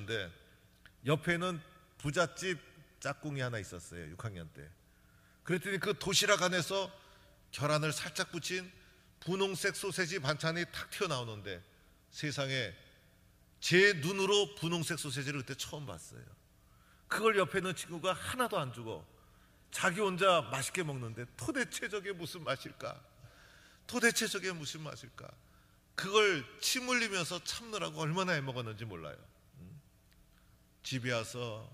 부치는데 옆에는 부잣집 짝꿍이 하나 있었어요. 6학년 때. 그랬더니 그 도시락 안에서 계란을 살짝 부친 분홍색 소세지 반찬이 탁 튀어나오는데 세상에 제 눈으로 분홍색 소세지를 그때 처음 봤어요. 그걸 옆에 있는 친구가 하나도 안 주고 자기 혼자 맛있게 먹는데 도대체 저게 무슨 맛일까? 도대체 저게 무슨 맛일까? 그걸 침 흘리면서 참느라고 얼마나 해먹었는지 몰라요. 집에 와서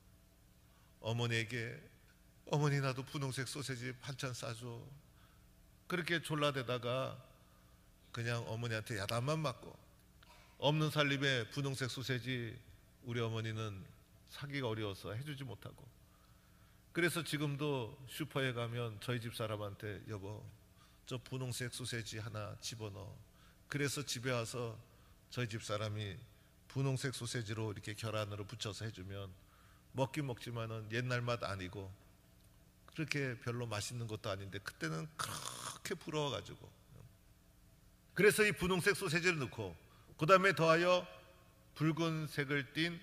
어머니에게 어머니 나도 분홍색 소세지 반찬 싸줘. 그렇게 졸라대다가 그냥 어머니한테 야단만 맞고 없는 살림에 분홍색 소세지 우리 어머니는 사기가 어려워서 해주지 못하고 그래서 지금도 슈퍼에 가면 저희 집 사람한테 여보 저 분홍색 소세지 하나 집어넣어. 그래서 집에 와서 저희 집 사람이 분홍색 소세지로 이렇게 계란으로 부쳐서 해주면 먹긴 먹지만은 옛날 맛 아니고 그렇게 별로 맛있는 것도 아닌데 그때는 그렇게 부러워가지고 그래서 이 분홍색 소세지를 넣고 그 다음에 더하여 붉은색을 띤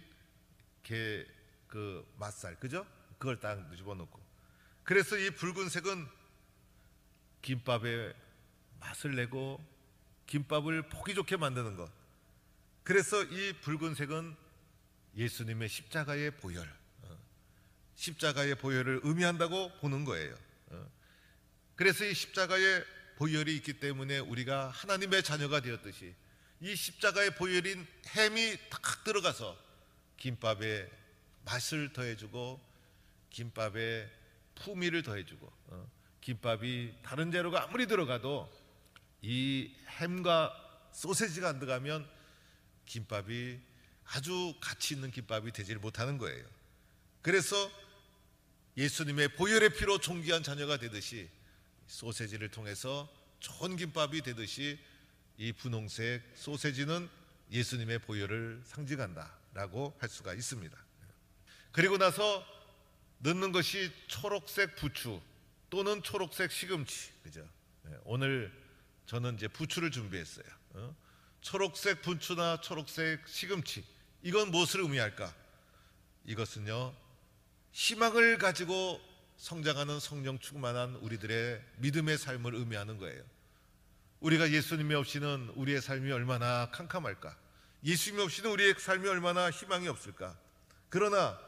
그 맛살 그죠? 그걸 딱 집어넣고 그래서 이 붉은색은 김밥에 맛을 내고 김밥을 보기 좋게 만드는 것. 그래서 이 붉은색은 예수님의 십자가의 보혈, 십자가의 보혈을 의미한다고 보는 거예요. 그래서 이 십자가의 보혈이 있기 때문에 우리가 하나님의 자녀가 되었듯이 이 십자가의 보혈인 햄이 탁 들어가서 김밥에 맛을 더해주고 김밥에 풍미를 더해주고 김밥이 다른 재료가 아무리 들어가도 이 햄과 소세지가 안 들어가면 김밥이 아주 가치 있는 김밥이 되질 못하는 거예요. 그래서 예수님의 보혈의 피로 존귀한 자녀가 되듯이 소세지를 통해서 좋은 김밥이 되듯이 이 분홍색 소세지는 예수님의 보혈을 상징한다라고 할 수가 있습니다. 그리고 나서 넣는 것이 초록색 부추 또는 초록색 시금치, 그죠? 오늘 저는 이제 부추를 준비했어요. 초록색 부추나 초록색 시금치, 이건 무엇을 의미할까? 이것은요, 희망을 가지고 성장하는 성령 충만한 우리들의 믿음의 삶을 의미하는 거예요. 우리가 예수님이 없이는 우리의 삶이 얼마나 캄캄할까? 예수님이 없이는 우리의 삶이 얼마나 희망이 없을까? 그러나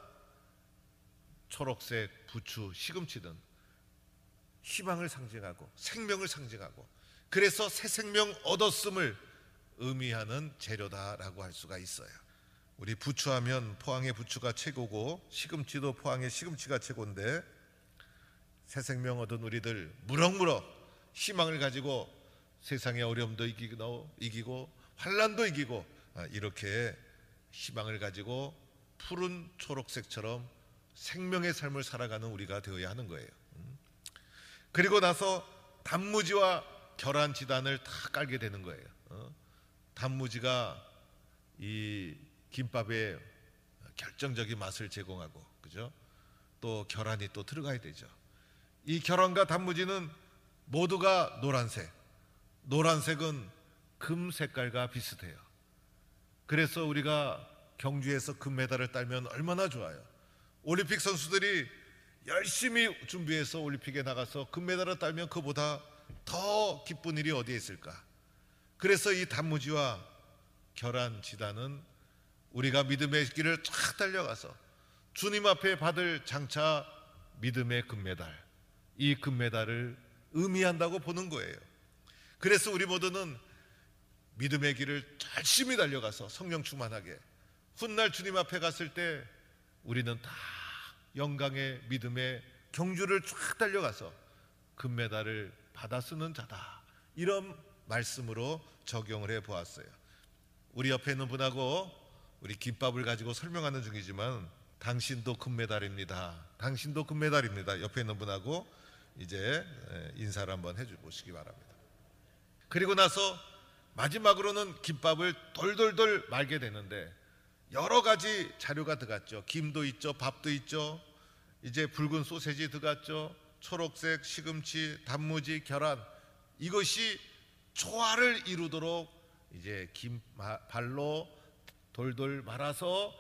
초록색 부추, 시금치는 희망을 상징하고 생명을 상징하고 그래서 새 생명 얻었음을 의미하는 재료다라고 할 수가 있어요. 우리 부추하면 포항의 부추가 최고고 시금치도 포항의 시금치가 최고인데 새 생명 얻은 우리들 무럭무럭 희망을 가지고 세상의 어려움도 이기고 환난도 이기고 이렇게 희망을 가지고 푸른 초록색처럼 생명의 삶을 살아가는 우리가 되어야 하는 거예요. 그리고 나서 단무지와 계란 지단을 다 깔게 되는 거예요. 단무지가 이 김밥에 결정적인 맛을 제공하고, 그죠? 또 계란이 또 들어가야 되죠. 이 계란과 단무지는 모두가 노란색. 노란색은 금 색깔과 비슷해요. 그래서 우리가 경주에서 금메달을 따면 얼마나 좋아요. 올림픽 선수들이 열심히 준비해서 올림픽에 나가서 금메달을 따면 그보다 더 기쁜 일이 어디에 있을까? 그래서 이 단무지와 계란 지단은 우리가 믿음의 길을 쫙 달려가서 주님 앞에 받을 장차 믿음의 금메달, 이 금메달을 의미한다고 보는 거예요. 그래서 우리 모두는 믿음의 길을 열심히 달려가서 성령 충만하게 훗날 주님 앞에 갔을 때 우리는 다 영광의 믿음의 경주를 쫙 달려가서 금메달을 받아 쓰는 자다, 이런 말씀으로 적용을 해 보았어요. 우리 옆에 있는 분하고 우리 김밥을 가지고 설명하는 중이지만 당신도 금메달입니다. 당신도 금메달입니다. 옆에 있는 분하고 이제 인사를 한번 해주시기 바랍니다. 그리고 나서 마지막으로는 김밥을 돌돌돌 말게 되는데 여러 가지 자료가 들어갔죠. 김도 있죠, 밥도 있죠, 이제 붉은 소세지 들어갔죠, 초록색 시금치, 단무지, 계란, 이것이 조화를 이루도록 이제 김발로 돌돌 말아서